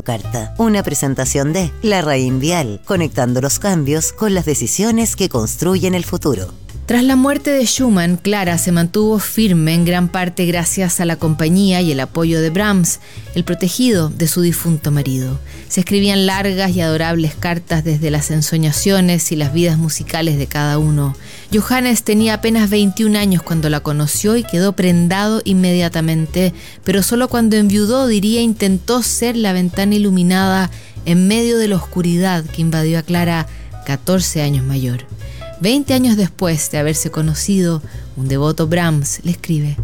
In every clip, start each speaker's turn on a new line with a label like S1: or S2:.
S1: Carta, una presentación de La Raín Vial, conectando los cambios con las decisiones que construyen el futuro.
S2: Tras la muerte de Schumann, Clara se mantuvo firme en gran parte gracias a la compañía y el apoyo de Brahms, el protegido de su difunto marido. Se escribían largas y adorables cartas desde las ensoñaciones y las vidas musicales de cada uno. Johannes tenía apenas 21 años cuando la conoció y quedó prendado inmediatamente, pero solo cuando enviudó, intentó ser la ventana iluminada en medio de la oscuridad que invadió a Clara, 14 años mayor. 20 años después de haberse conocido, un devoto Brahms le escribe: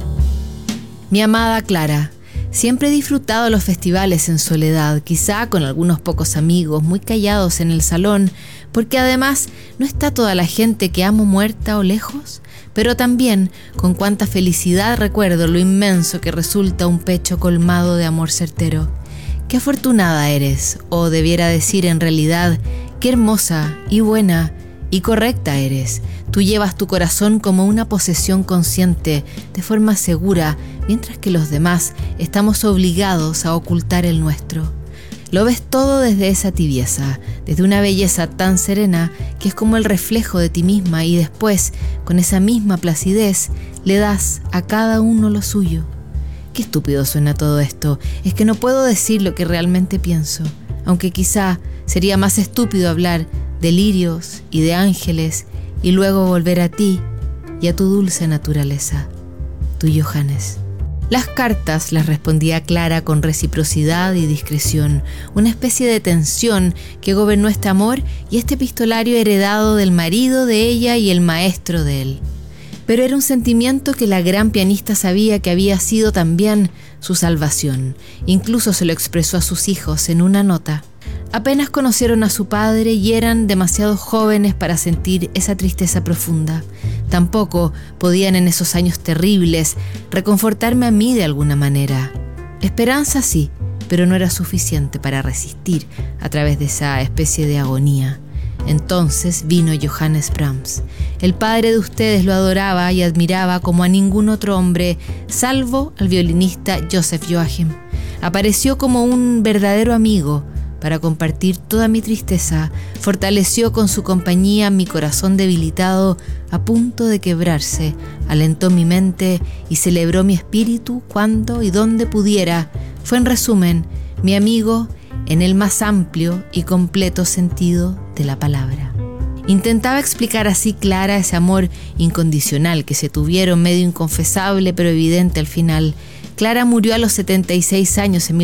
S2: Mi amada Clara, siempre he disfrutado los festivales en soledad, quizá con algunos pocos amigos, muy callados en el salón, porque además no está toda la gente que amo muerta o lejos, pero también con cuánta felicidad recuerdo lo inmenso que resulta un pecho colmado de amor certero. Qué afortunada eres, o debiera decir en realidad, qué hermosa y buena y correcta eres. Tú llevas tu corazón como una posesión consciente, de forma segura, mientras que los demás estamos obligados a ocultar el nuestro. Lo ves todo desde esa tibieza, desde una belleza tan serena que es como el reflejo de ti misma, y después, con esa misma placidez, le das a cada uno lo suyo. Qué estúpido suena todo esto. Es que no puedo decir lo que realmente pienso, aunque quizá sería más estúpido hablar de lirios y de ángeles y luego volver a ti y a tu dulce naturaleza. Tu Johannes. Las cartas las respondía Clara con reciprocidad y discreción, una especie de tensión que gobernó este amor y este epistolario heredado del marido de ella y el maestro de él. Pero era un sentimiento que la gran pianista sabía que había sido también su salvación. Incluso se lo expresó a sus hijos en una nota. Apenas conocieron a su padre y eran demasiado jóvenes para sentir esa tristeza profunda. Tampoco podían en esos años terribles reconfortarme a mí de alguna manera. Esperanza sí, pero no era suficiente para resistir a través de esa especie de agonía. Entonces vino Johannes Brahms. El padre de ustedes lo adoraba y admiraba como a ningún otro hombre, salvo al violinista Joseph Joachim. Apareció como un verdadero amigo para compartir toda mi tristeza, fortaleció con su compañía mi corazón debilitado a punto de quebrarse, alentó mi mente y celebró mi espíritu cuando y donde pudiera. Fue, en resumen, mi amigo en el más amplio y completo sentido de la palabra. Intentaba explicar así Clara ese amor incondicional que se tuvieron, medio inconfesable pero evidente al final. Clara murió a los 76 años en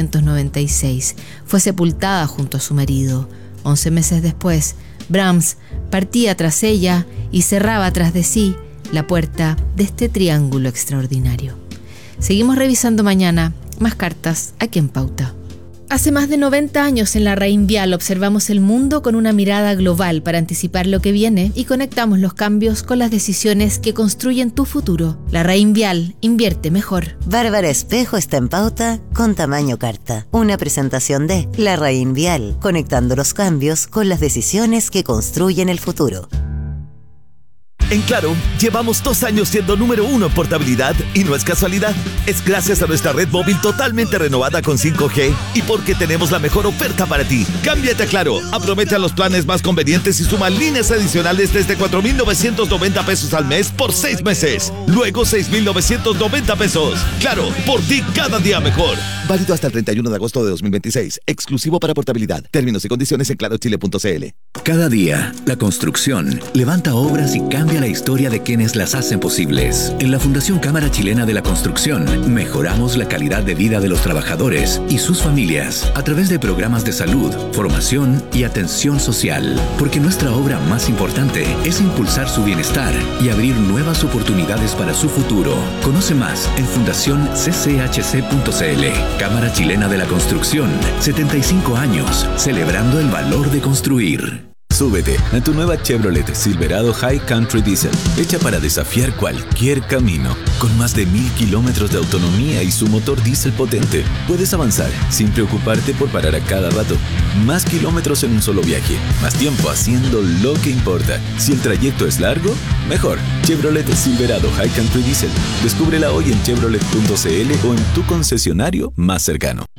S2: 1896. Fue sepultada junto a su marido. 11 meses después, Brahms partía tras ella y cerraba tras de sí la puerta de este triángulo extraordinario. Seguimos revisando mañana más cartas aquí en Pauta. Hace más de 90 años en La Raín Vial observamos el mundo con una mirada global para anticipar lo que viene y conectamos los cambios con las decisiones que construyen tu futuro. La Raín Vial, invierte mejor.
S1: Bárbara Espejo está en Pauta con Tamaño Carta, una presentación de La Raín Vial, conectando los cambios con las decisiones que construyen el futuro.
S3: En Claro, llevamos 2 años siendo número 1 en portabilidad y no es casualidad. Es gracias a nuestra red móvil totalmente renovada con 5G y porque tenemos la mejor oferta para ti. Cámbiate a Claro, aprovecha los planes más convenientes y suma líneas adicionales desde 4,990 pesos al mes por 6 meses. Luego 6,990 pesos. Claro, por ti cada día mejor. Válido hasta el 31 de agosto de 2026. Exclusivo para portabilidad. Términos y condiciones en clarochile.cl.
S4: Cada día, la construcción levanta obras y cambia la historia de quienes las hacen posibles. En la Fundación Cámara Chilena de la Construcción, mejoramos la calidad de vida de los trabajadores y sus familias a través de programas de salud, formación y atención social. Porque nuestra obra más importante es impulsar su bienestar y abrir nuevas oportunidades para su futuro. Conoce más en fundacioncchc.cl. Cámara Chilena de la Construcción, 75 años, celebrando el valor de construir.
S5: Súbete a tu nueva Chevrolet Silverado High Country Diesel, hecha para desafiar cualquier camino. Con más de 1,000 kilómetros de autonomía y su motor diésel potente, puedes avanzar sin preocuparte por parar a cada rato. Más kilómetros en un solo viaje, más tiempo haciendo lo que importa. Si el trayecto es largo, mejor. Chevrolet Silverado High Country Diesel. Descúbrela hoy en chevrolet.cl o en tu concesionario más cercano.